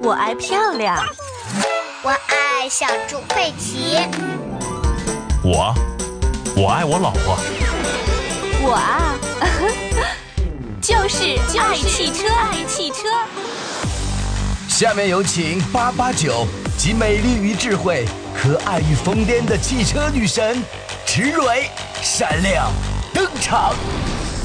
我爱漂亮。 我爱小猪佩奇。 我爱我老婆。 我啊，就是爱汽车，爱汽车。 下面有请889集美丽与智慧和爱与疯癫的汽车女神池蕊闪亮登场。